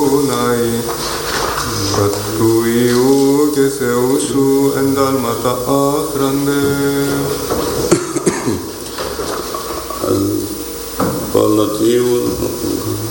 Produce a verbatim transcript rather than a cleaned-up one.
Αδουνάη, κατ' του Υιού και Θεού σου εντάλματα άχραντε. Παλατίου